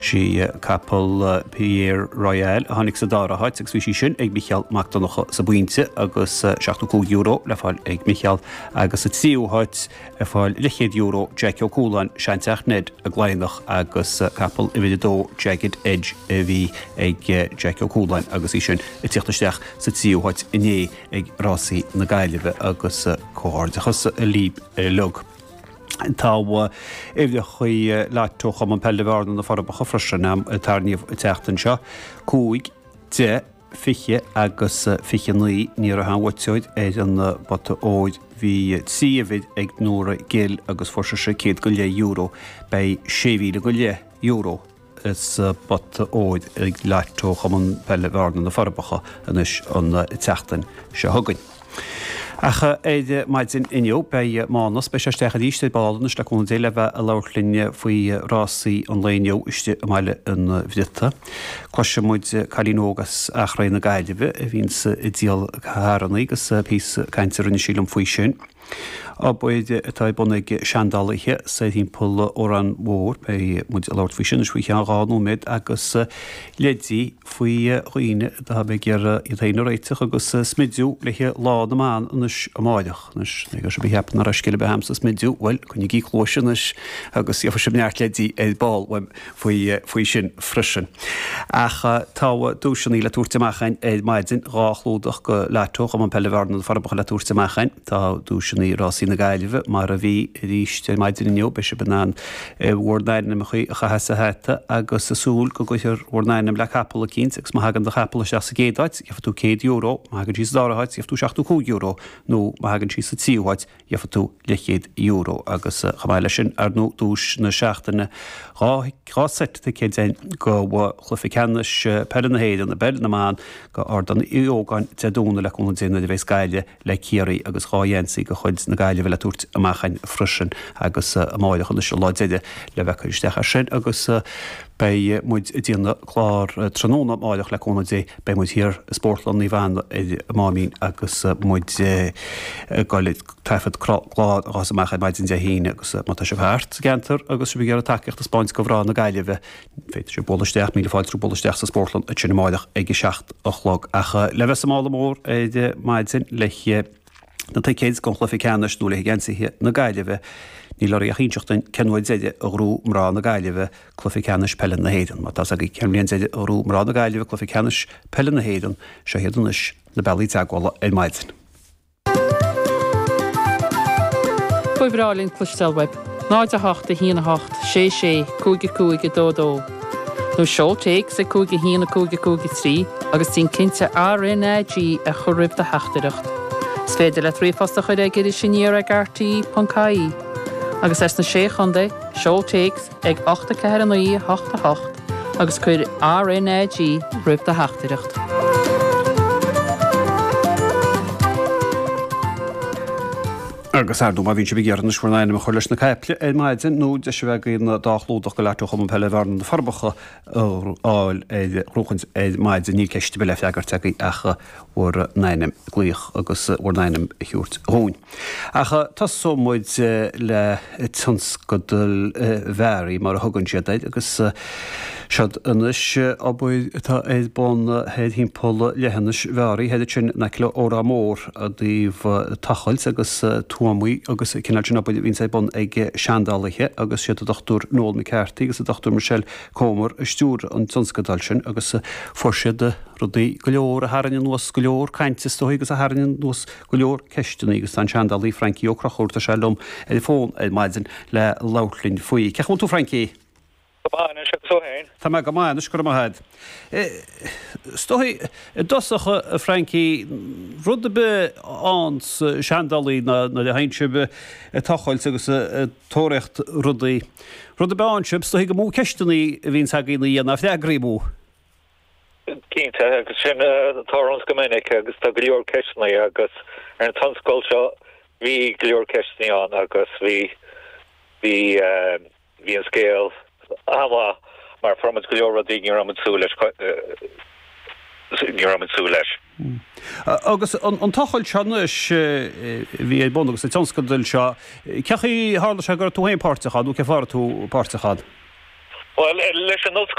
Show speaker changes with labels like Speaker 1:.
Speaker 1: Sí capal Pierre Royal hánig sa dáraáid ag bhí sin ag Michael Macdonocha sa buinte agus €7 le fáil ag Michael agus sa tíúáid a fáil €100 Jack O'Coolan seanteach ned a gláinach agus capal i bhidó Jagged Edge a bhí ag Jack O'Coolan agus í sin i tíochtaisteach sa tíúáid iné ag rásaí na gaiileh agus cóhardachas a líb lug. Tá éhde chuí leitúcha an pellhhardan na farbacha freisin am tarníomh teachtain seo cúig de fiche agus fiche nuí ní a hahhateid é an bata óid hí siomhid ag nóra géal agus forsa sé €100 bei €7,000 is bata óid ag leitúcha an pellhhardan na farbacha anis an teachtain se thugain. Acha éide maidin inniu bei mánas be stecha díiste balnas le chun déile bheith a leirlinne faoi rásaí an léineo iste meile an bhidita. Cloise muid chalínógas achraí na gaiileh a bhín i díal háranna agus pí caiintear na sílam faoi sin. A buide atá bunig seandálathe sé hímpul ó an mór bei muid a láirt faoi sin faoi cheangáú méid agus ledí faoi roioine be gur i dhéanú réiteach agus smidú lethe lá amán anis amáideach nes gus be heapna a scile beham sa smidú bhfuil chun gí chlóisianis agus ifa sem neart ledí é ball faoi sin frisin. Acha tá dúisianí le túirteachchain é maidin rálódach go leitoch am an pellhhardan farbach le túirteachchain tá dúisianí rásí na gaiileh mar a bhí ríiste maidin inniu be se banán bhórnainnim chuí a chahesa heita agus sa súl go goir bhórnainnim le capal a cíns gus má hagan de capal se sa gédáid ifa tú €100 má hagan sí dáraáid if tú €7 nó má hagan sí sa tíúhaid ifa tú €100 agus chamáile sin ar nó dúis na seachtainna ráset cé go chluficeannis pean na héad an na bell naán go ordan íogáin teúna le chuna déna de bheith scaile le céirí agus ráhénsaí go chuid na gaiile bhile túirt amachchain frisin agus amáideach an se láideide le bheith isteach sin agus bei muid díanana chlár tróna máideach le chuna dé be muid hir sportlan ní bhena máín agus muid gáid taifad chlád agus amachchain maidin de híine agus mata se bhart gentar agus be ar takeocht a Spáins go bhrá na gaiileh féidir sé bolasteach míle fáiltrú bolasteach sa sportlan a sinna máideach ag 6 ochlog acha le bheits mála mór é maidin leiche na céad go chluficeannis nó le gensithe na gaiileh ní le a chinseachtain cenhaid éide a rú mrá na gaiileh chluficeannis pellan na héan, má tá a ceimlíonn éide a rú mrá na gaiileh chluficeannis pellan na héan se héanis na bellaí teaghála é maidin.
Speaker 2: Fuibrálinn clustelweb, 9 híana 8 6 cúige dódó. Nó seoltéig sa cúige híana cúige 3 agus tín cinnte RNAG a choribh de heachtareacht. Sféidir le trífasta chuid ag idir sinníar ag RT.caí. Agus es na séchanda, seoltéigs ag 8 agus chuir RNAG ribh de heachtareacht.
Speaker 1: Agus ardú má vín se begéarna sfornainna chuir leis na caiple é maidin nó de se bheith na dálódach go leitú chum pellhhardan na farbacha áil ruúchans é maidin ní ceiste be le feagar tegaí acha bhór nainem glíoch agus bhórnainem hiúrt hóin. Acha tá muid le tunscodul bherí mar a thugann siadaid agus sead inis a buid tá éad bon héad hímpóla lehannis bherí héidir sin na le órá mór a díomh tachail agus tuamaí agus cinál sin buid vín sé bon ag seandálathe agus siad a dochtúr Noel McCarthy agus a dochtúr Michelle Comer a stúr an tunscodul sin agus forsiad rudaí go leor a harann nuas go leor caiintetóí agus a harann nuas go leor ceistenaí agus an seandálaí Frankie ó crachúirta selum fón é maidin le lautlinn faoi. Ceachmú tú Frankie? Tá me go máin go maid. Stoí dosacha Frankie rud be ans seandálaí na le haintsebe tachail agus tóireacht rudaí. Rud be ansib stoí go mú ceistenaí a bhín sagaí na dhéanamh deagríú.
Speaker 3: Cínta agus sin tárans gomininic agus tá go leor ceisnaí agus ar an tanscoil seo bhí go leor ceisnaí an agus bhí an scéal ama mar formad go leor rudaí ní ramad sú leis.
Speaker 1: Agus an tachail seanis bhí é bon agus é tanscodul seo cechaí hála se gur tú héon páirteachad ú ce far tú páirteachad?
Speaker 3: Well, leis an